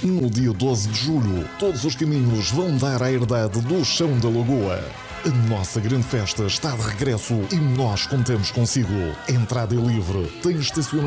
no dia 12 de julho, todos os caminhos vão dar à herdade do Chão da Lagoa. A nossa grande festa está de regresso e nós contamos consigo. A entrada é livre, tem estacionamento